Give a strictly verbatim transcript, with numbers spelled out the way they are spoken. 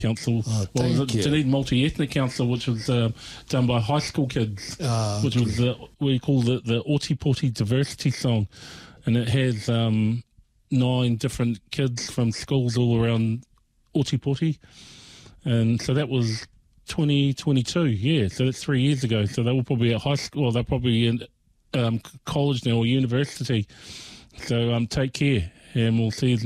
Council. Oh, well, it was thank a you. Dunedin Multi-Ethnic Council, which was uh, done by high school kids, Ah, which was the, we call it the Otipoti Diversity Song. And it has um, nine different kids from schools all around Otipoti. And so that was twenty twenty-two, yeah, so that's three years ago. So they were probably at high school, well, they're probably in um, college now or university. So um, take care, and we'll see you